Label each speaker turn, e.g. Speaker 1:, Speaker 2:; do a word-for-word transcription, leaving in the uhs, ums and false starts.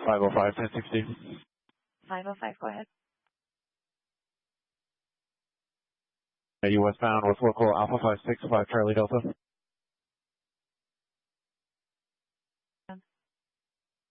Speaker 1: five oh five, ten sixty.
Speaker 2: five oh five, go ahead.
Speaker 1: Uh, you westbound with local Alpha five six five Charlie Delta.